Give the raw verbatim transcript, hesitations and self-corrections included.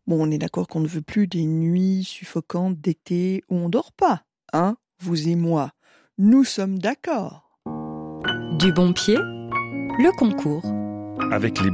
Bon, on est d'accord qu'on ne veut plus des nuits suffocantes d'été où on dort pas, hein, vous et moi. Nous sommes d'accord. Du bon pied, le concours. Avec les